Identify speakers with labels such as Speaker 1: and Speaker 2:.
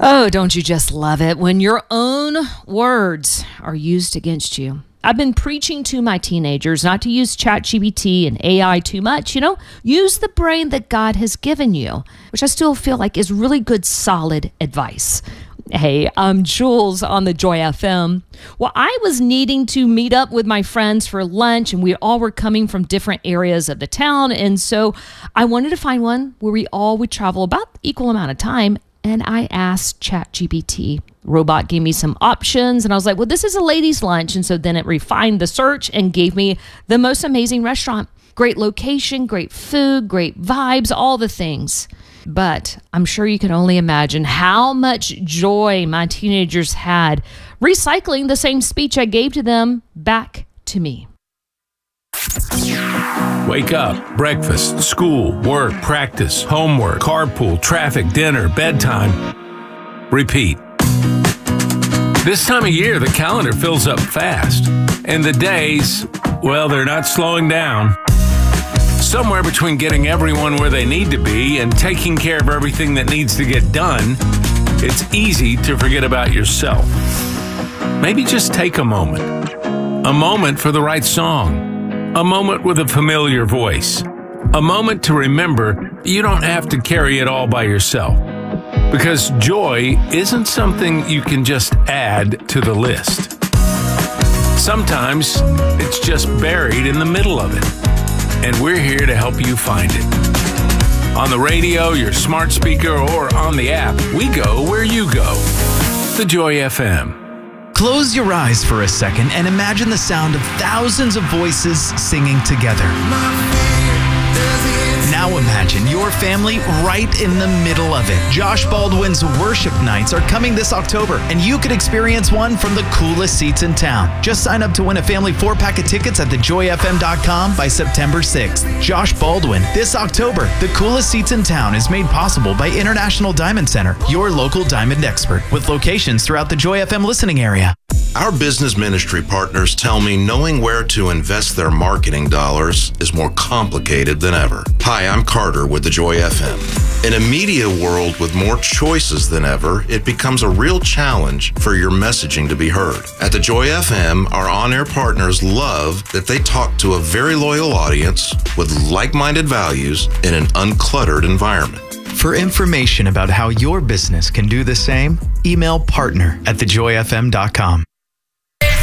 Speaker 1: Oh, don't you just love it when your own words are used against you? I've been preaching to my teenagers not to use ChatGPT and AI too much. Use the brain that God has given you, which I still feel like is really good, solid advice. Hey, I'm Jules on the Joy FM. Well, I was needing to meet up with my friends for lunch, and we all were coming from different areas of the town. And so I wanted to find one where we all would travel about the equal amount of time. And I asked ChatGPT. Robot gave me some options, and I was like, well, this is a ladies' lunch. And so then it refined the search and gave me the most amazing restaurant. Great location, great food, great vibes, all the things. But I'm sure you can only imagine how much joy my teenagers had recycling the same speech I gave to them back to me.
Speaker 2: Wake up, breakfast, school, work, practice, homework, carpool, traffic, dinner, bedtime. Repeat. This time of year, the calendar fills up fast. And the days, well, they're not slowing down. Somewhere between getting everyone where they need to be and taking care of everything that needs to get done, it's easy to forget about yourself. Maybe just take a moment for the right song. A moment with a familiar voice. A moment to remember you don't have to carry it all by yourself. Because joy isn't something you can just add to the list. Sometimes it's just buried in the middle of it. And we're here to help you find it. On the radio, your smart speaker, or on the app, we go where you go. The Joy FM.
Speaker 3: Close your eyes for a second and imagine the sound of thousands of voices singing together. Now imagine your family right in the middle of it. Josh Baldwin's Worship Nights are coming this October, and you could experience one from the coolest seats in town. Just sign up to win a family 4-pack of tickets at thejoyfm.com by September 6th. Josh Baldwin, this October, the coolest seats in town is made possible by International Diamond Center, your local diamond expert, with locations throughout the Joy FM listening area.
Speaker 4: Our business ministry partners tell me knowing where to invest their marketing dollars is more complicated than ever. Hi, I'm Carter with the Joy FM. In a media world with more choices than ever, it becomes a real challenge for your messaging to be heard. At the Joy FM, our on-air partners love that they talk to a very loyal audience with like-minded values in an uncluttered environment.
Speaker 3: For information about how your business can do the same, email partner@thejoyfm.com.